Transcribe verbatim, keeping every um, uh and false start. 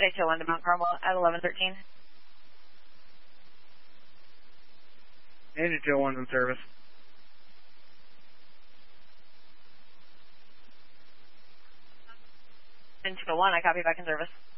H O one to Mount Carmel at eleven thirteen. N H O one in service. N H O one, I copy back in service.